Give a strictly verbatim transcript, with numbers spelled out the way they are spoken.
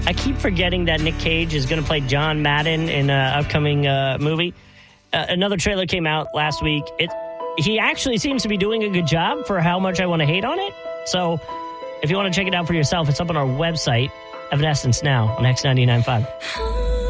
I keep forgetting that Nick Cage is going to play John Madden in an upcoming uh, movie. Uh, another trailer came out last week. It he actually seems to be doing a good job for how much I want to hate on it. So if you want to check it out for yourself, it's up on our website, Evanescence Now on X ninety-nine point five.